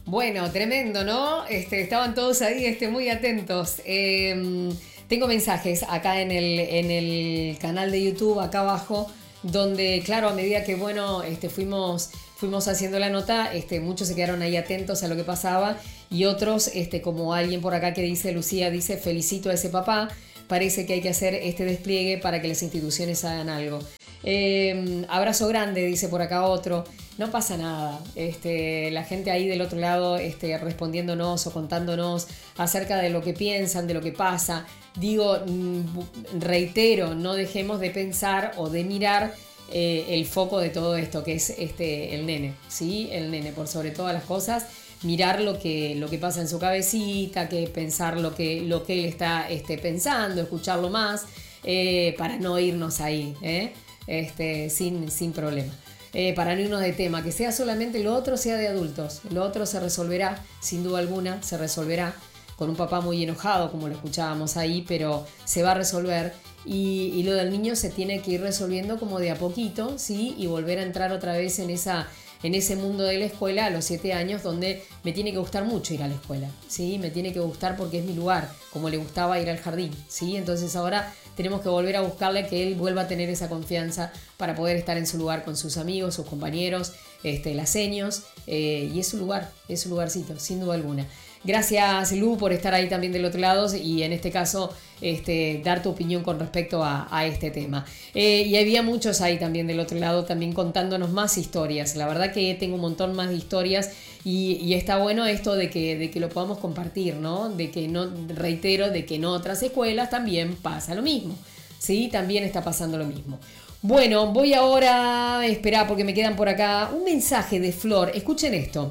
Bueno, tremendo, ¿no? Estaban todos ahí muy atentos. Tengo mensajes acá en el canal de YouTube, acá abajo, donde, claro, a medida que, bueno, fuimos haciendo la nota, muchos se quedaron ahí atentos a lo que pasaba y otros, como alguien por acá que dice, Lucía dice, felicito a ese papá, parece que hay que hacer este despliegue para que las instituciones hagan algo. Abrazo grande, dice por acá otro. No pasa nada. La gente ahí del otro lado respondiéndonos o contándonos acerca de lo que piensan, de lo que pasa. Digo, reitero, no dejemos de pensar o de mirar el foco de todo esto, que es el nene, ¿sí? El nene, por sobre todas las cosas. Mirar lo que pasa en su cabecita, que pensar lo que él está pensando, escucharlo más, para no irnos ahí, sin problema. Para no irnos de tema, que sea solamente lo otro, sea de adultos. Lo otro se resolverá, sin duda alguna, se resolverá con un papá muy enojado, como lo escuchábamos ahí, pero se va a resolver. Y lo del niño se tiene que ir resolviendo como de a poquito, ¿sí? Y volver a entrar otra vez en ese mundo de la escuela a los 7 años, donde me tiene que gustar mucho ir a la escuela, ¿sí? Me tiene que gustar porque es mi lugar, como le gustaba ir al jardín, ¿sí? Entonces ahora tenemos que volver a buscarle que él vuelva a tener esa confianza para poder estar en su lugar con sus amigos, sus compañeros, las seños, y es su lugar, es su lugarcito, sin duda alguna. Gracias, Lu, por estar ahí también del otro lado y en este caso dar tu opinión con respecto a este tema. Y había muchos ahí también del otro lado también contándonos más historias. La verdad que tengo un montón más de historias y está bueno esto de que lo podamos compartir, ¿no? De que no, reitero, de que en otras escuelas también pasa lo mismo. Sí, también está pasando lo mismo. Bueno, voy ahora a esperar porque me quedan por acá un mensaje de Flor. Escuchen esto.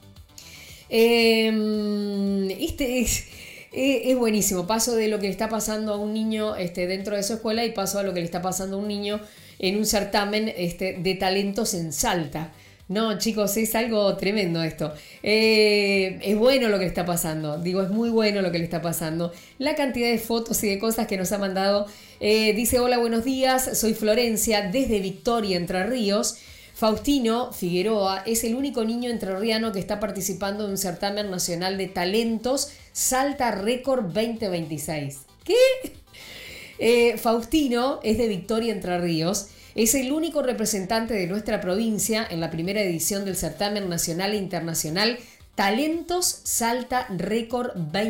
Es buenísimo. Paso de lo que le está pasando a un niño dentro de su escuela y paso a lo que le está pasando a un niño en un certamen de talentos en Salta. No, chicos, es algo tremendo esto. Es bueno lo que le está pasando. Digo, es muy bueno lo que le está pasando. La cantidad de fotos y de cosas que nos ha mandado. Dice, hola, buenos días. Soy Florencia, desde Victoria, Entre Ríos. Faustino Figueroa es el único niño entrerriano que está participando en un certamen nacional de talentos Salta Record 2026. ¿Qué? Faustino es de Victoria, Entre Ríos. Es el único representante de nuestra provincia en la primera edición del certamen nacional e internacional Talentos Salta Record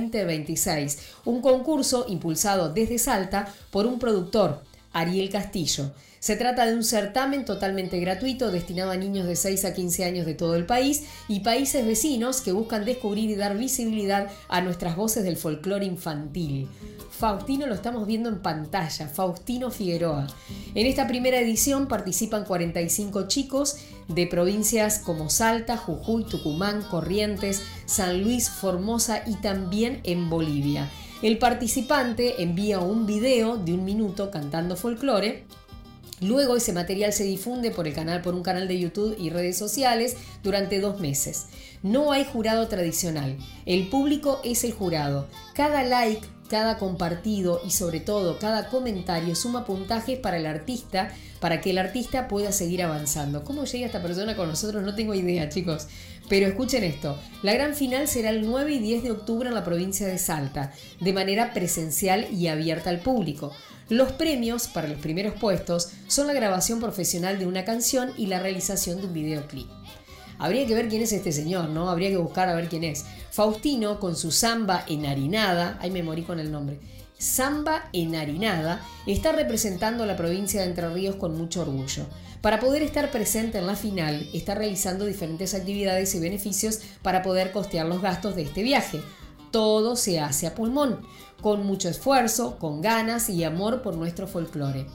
2026, un concurso impulsado desde Salta por un productor, Ariel Castillo. Se trata de un certamen totalmente gratuito destinado a niños de 6 a 15 años de todo el país y países vecinos que buscan descubrir y dar visibilidad a nuestras voces del folclore infantil. Faustino lo estamos viendo en pantalla, Faustino Figueroa. En esta primera edición participan 45 chicos de provincias como Salta, Jujuy, Tucumán, Corrientes, San Luis, Formosa y también en Bolivia. El participante envía un video de 1 minuto cantando folclore. Luego ese material se difunde por un canal de YouTube y redes sociales durante 2 meses. No hay jurado tradicional. El público es el jurado. Cada like, cada compartido y sobre todo cada comentario suma puntajes para el artista, para que el artista pueda seguir avanzando. ¿Cómo llega esta persona con nosotros? No tengo idea, chicos. Pero escuchen esto. La gran final será el 9 y 10 de octubre en la provincia de Salta, de manera presencial y abierta al público. Los premios para los primeros puestos son la grabación profesional de una canción y la realización de un videoclip. Habría que ver quién es este señor, ¿no? Habría que buscar a ver quién es. Faustino, con su samba enharinada, ahí me morí con el nombre, samba enharinada, está representando a la provincia de Entre Ríos con mucho orgullo. Para poder estar presente en la final, está realizando diferentes actividades y beneficios para poder costear los gastos de este viaje. Todo se hace a pulmón, con mucho esfuerzo, con ganas y amor por nuestro folclore.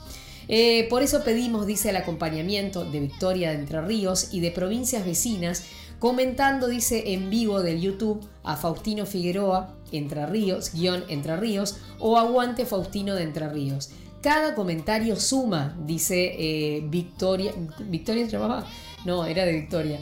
Por eso pedimos, dice, el acompañamiento de Victoria de Entre Ríos y de provincias vecinas, comentando, dice, en vivo del YouTube a Faustino Figueroa, Entre Ríos, Entre Ríos, o Aguante Faustino de Entre Ríos. Cada comentario suma, dice Victoria. ¿Victoria se llamaba? No, era de Victoria.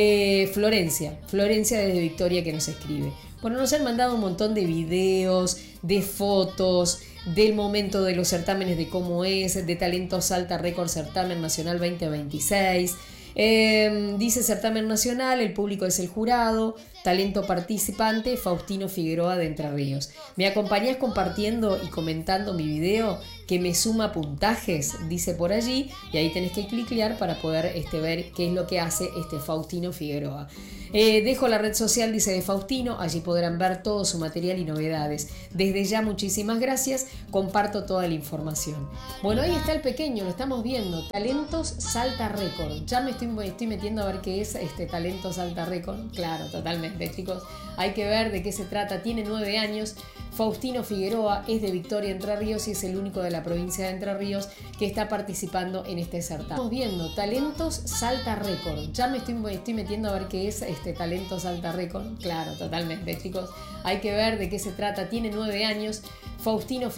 Florencia desde Victoria que nos escribe. Bueno, nos han mandado un montón de videos, de fotos, del momento de los certámenes, de cómo es, de Talentos Salta Record Certamen Nacional 2026. Dice certamen nacional, el público es el jurado, talento participante, Faustino Figueroa de Entre Ríos. ¿Me acompañás compartiendo y comentando mi video que me suma puntajes? Dice por allí, y ahí tenés que cliquear para poder ver qué es lo que hace Faustino Figueroa. Dejo la red social, dice, de Faustino, allí podrán ver todo su material y novedades. Desde ya, muchísimas gracias, comparto toda la información. Bueno, ahí está el pequeño, lo estamos viendo, Talentos Salta Récord. Ya me estoy metiendo a ver qué es Talentos Salta Récord. Claro, totalmente, chicos, hay que ver de qué se trata. Tiene 9 años, Faustino Figueroa, es de Victoria, Entre Ríos, y es el único de la provincia de Entre Ríos que está participando en este certamen. Estamos viendo Talentos Salta Récord. Ya me estoy metiendo a ver qué es Talentos Salta Récord. Claro, totalmente, chicos, hay que ver de qué se trata. Tiene 9 años, Faustino